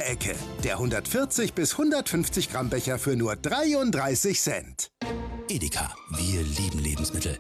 der Ecke. Der 140 bis 150 Gramm Becher für nur 33 Cent. Edeka, wir lieben Lebensmittel.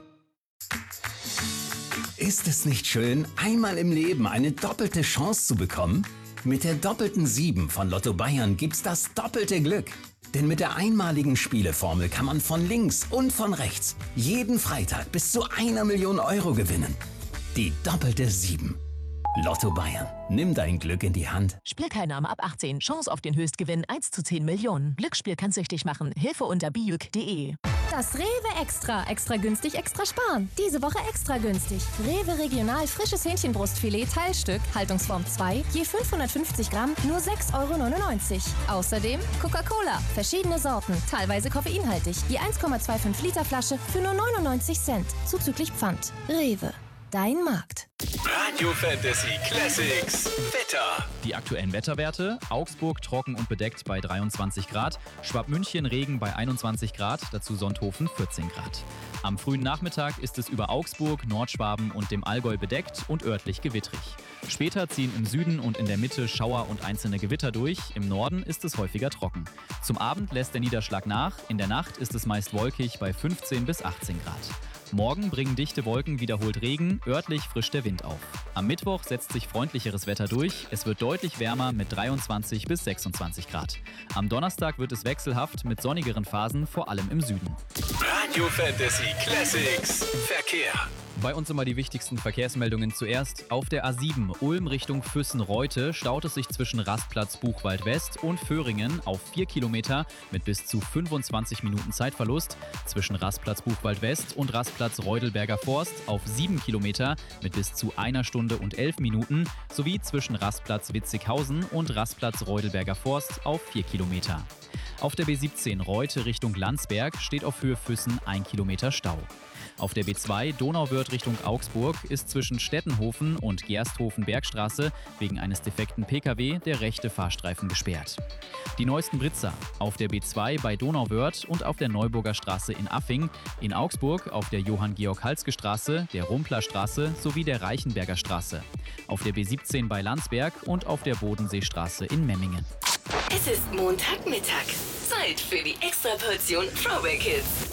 Ist es nicht schön, einmal im Leben eine doppelte Chance zu bekommen? Mit der doppelten 7 von Lotto Bayern gibt's das doppelte Glück. Denn mit der einmaligen Spieleformel kann man von links und von rechts jeden Freitag bis zu 1 Million Euro gewinnen. Die doppelte 7. Lotto Bayern. Nimm dein Glück in die Hand. Spielteilnahme ab 18. Chance auf den Höchstgewinn 1 zu 10 Millionen. Glücksspiel kann süchtig machen. Hilfe unter bijuk.de. Das Rewe Extra. Extra günstig, extra sparen. Diese Woche extra günstig. Rewe Regional frisches Hähnchenbrustfilet Teilstück, Haltungsform 2, je 550 Gramm, nur 6,99 Euro. Außerdem Coca-Cola, verschiedene Sorten, teilweise koffeinhaltig, je 1,25 Liter Flasche für nur 99 Cent, zuzüglich Pfand. Rewe, dein Markt. Radio Fantasy Classics Wetter. Die aktuellen Wetterwerte: Augsburg trocken und bedeckt bei 23 Grad, Schwabmünchen Regen bei 21 Grad, dazu Sonthofen 14 Grad. Am frühen Nachmittag ist es über Augsburg, Nordschwaben und dem Allgäu bedeckt und örtlich gewittrig. Später ziehen im Süden und in der Mitte Schauer und einzelne Gewitter durch, im Norden ist es häufiger trocken. Zum Abend lässt der Niederschlag nach, in der Nacht ist es meist wolkig bei 15 bis 18 Grad. Morgen bringen dichte Wolken wiederholt Regen, örtlich frischt der Wind auf. Am Mittwoch setzt sich freundlicheres Wetter durch, es wird deutlich wärmer mit 23 bis 26 Grad. Am Donnerstag wird es wechselhaft mit sonnigeren Phasen, vor allem im Süden. Radio Fantasy Classics Verkehr. Bei uns immer die wichtigsten Verkehrsmeldungen zuerst. Auf der A7 Ulm Richtung Füssen-Reute staut es sich zwischen Rastplatz Buchwald West und Föhringen auf 4 Kilometer mit bis zu 25 Minuten Zeitverlust. Zwischen Rastplatz Buchwald West und Rastplatz Reudelberger Forst auf 7 Kilometer mit bis zu 1 Stunde und 11 Minuten sowie zwischen Rastplatz Witzighausen und Rastplatz Reudelberger Forst auf 4 Kilometer. Auf der B17 Reute Richtung Landsberg steht auf Höhe Füssen 1 Kilometer Stau. Auf der B2 Donauwörth Richtung Augsburg ist zwischen Stettenhofen und Gersthofen-Bergstraße wegen eines defekten Pkw der rechte Fahrstreifen gesperrt. Die neuesten Blitzer auf der B2 bei Donauwörth und auf der Neuburger Straße in Affing, in Augsburg auf der Johann-Georg-Halske-Straße, der Rumpler Straße sowie der Reichenberger Straße, auf der B17 bei Landsberg und auf der Bodenseestraße in Memmingen. Es ist Montagmittag. Zeit für die Extraportion Throwback Hits.